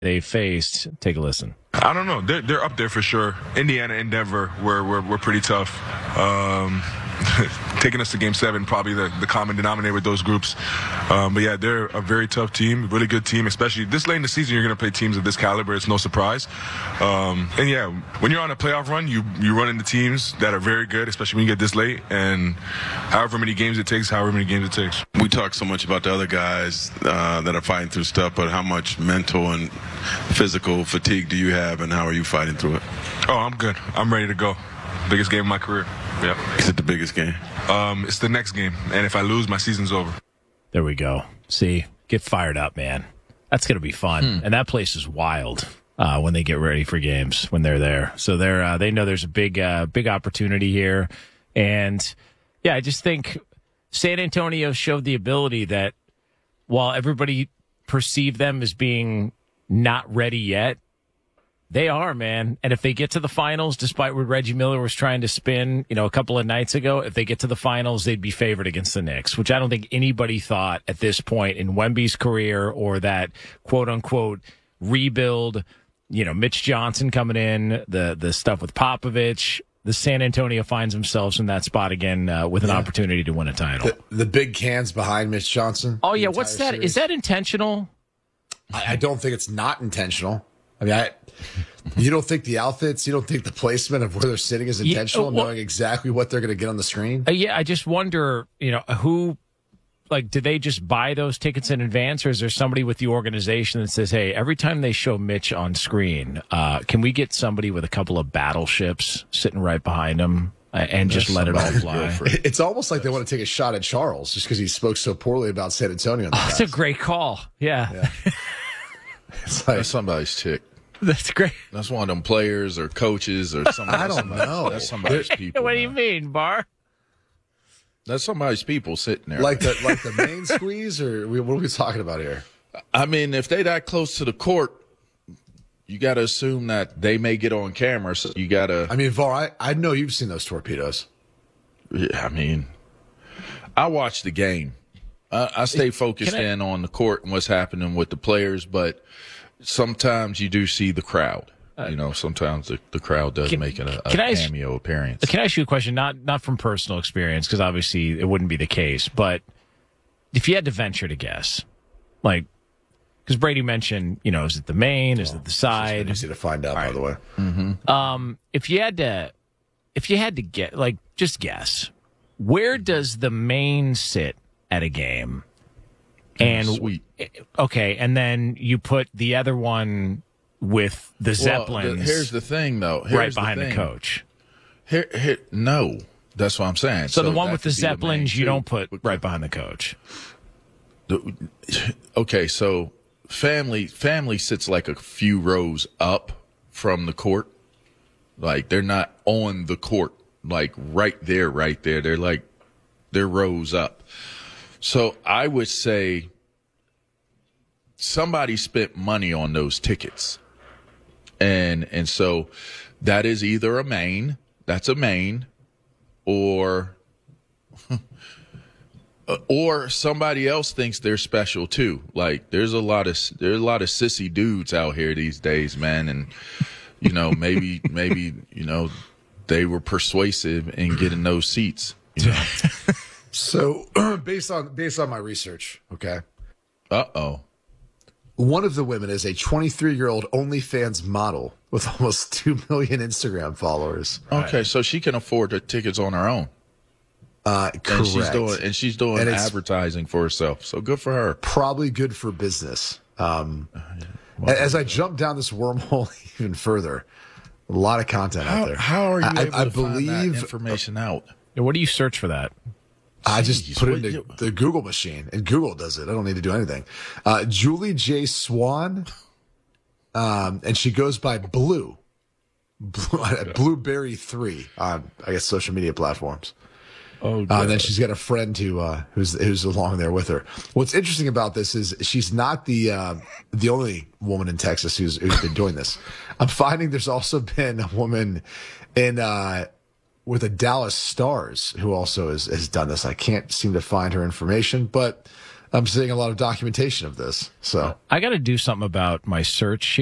they faced. Take a listen. I don't know. They're up there for sure. Indiana and Denver were pretty tough. Taking us to Game 7, probably the common denominator with those groups. But yeah, they're a very tough team, really good team, especially this late in the season. You're going to play teams of this caliber. It's no surprise. And yeah, when you're on a playoff run, you run into teams that are very good, especially when you get this late. And however many games it takes. We talk so much about the other guys that are fighting through stuff, but how much mental and physical fatigue do you have, and how are you fighting through it? Oh, I'm good. I'm ready to go. Biggest game of my career. Yep. Is it the biggest game? It's the next game, and if I lose, my season's over. There we go. See, get fired up, man. That's going to be fun. And that place is wild when they get ready for games, when they're there. So they know there's a big opportunity here. And, yeah, I just think San Antonio showed the ability that while everybody perceived them as being not ready yet, they are, man. And if they get to the finals, despite what Reggie Miller was trying to spin, a couple of nights ago, if they get to the finals, they'd be favored against the Knicks, which I don't think anybody thought at this point in Wemby's career, or that quote unquote rebuild, Mitch Johnson coming in, the stuff with Popovich. The San Antonio finds themselves in that spot again with an opportunity to win a title. The big cans behind Mitch Johnson. Oh, yeah. What's that? Series. Is that intentional? I don't think it's not intentional. I mean, you don't think the outfits, you don't think the placement of where they're sitting is intentional, knowing exactly what they're going to get on the screen? Yeah, I just wonder, who, did they just buy those tickets in advance, or is there somebody with the organization that says, hey, every time they show Mitch on screen, can we get somebody with a couple of battleships sitting right behind him and just let it all fly? It's almost like they want to take a shot at Charles just because he spoke so poorly about San Antonio. That's a great call. Yeah. It's like, that's somebody's chick. That's great. That's one of them players or coaches or something. I don't know. That's somebody's people. What do you mean, Bar? That's somebody's people sitting there. Like the main squeeze, or what are we talking about here? I mean, if they that close to the court, you got to assume that they may get on camera. So you got to. I mean, Var, I know you've seen those torpedoes. Yeah, I mean, I watch the game. I stay focused in on the court and what's happening with the players, but sometimes you do see the crowd. Sometimes the crowd does make a cameo appearance. Can I ask you a question? Not from personal experience, because obviously it wouldn't be the case. But if you had to venture to guess, because Brady mentioned, is it the main? Is it the side? It's easy to find out, by the way. Mm-hmm. If you had to get, just guess, where does the main sit at a game? And sweet. Okay, and then you put the other one with the Zeppelins. Here's the thing, though. Right behind the coach. No, that's what I'm saying. So the one with the Zeppelins, you don't put right behind the coach. Okay, so family sits like a few rows up from the court. Like, they're not on the court, like right there. They're rows up. So I would say somebody spent money on those tickets. And so that is either a main, or somebody else thinks they're special too. Like, there's a lot of sissy dudes out here these days, man, and maybe they were persuasive in getting those seats. So, based on my research, okay. One of the women is a 23-year-old OnlyFans model with almost 2 million Instagram followers. Okay, so she can afford the tickets on her own. Correct. And she's doing advertising for herself. So good for her. Probably good for business. As I jump down this wormhole even further, a lot of content out there. How are you able to find that information out? What do you search for that? I just put it into the Google machine, and Google does it. I don't need to do anything. Julie J. Swan, and she goes by Blueberry 3 on, I guess, social media platforms. Oh, and then she's got a friend who's along there with her. What's interesting about this is she's not the only woman in Texas who's been doing this. I'm finding there's also been a woman with the Dallas Stars who also has done this. I can't seem to find her information, but I'm seeing a lot of documentation of this. So I got to do something about my search